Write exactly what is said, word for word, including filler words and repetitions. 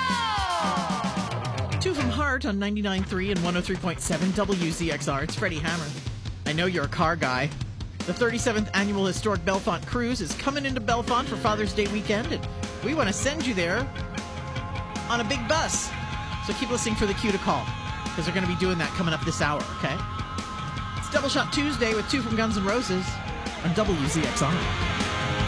Two from Heart on ninety-nine point three and one oh three point seven W Z X R. It's Freddie Hammer. I know you're a car guy. The thirty-seventh Annual Historic Bellefonte Cruise is coming into Bellefonte for Father's Day weekend, and we want to send you there on a big bus. So keep listening for the cue to call, because they're going to be doing that coming up this hour, okay? It's Double Shot Tuesday with Two from Guns N' Roses on W Z X R.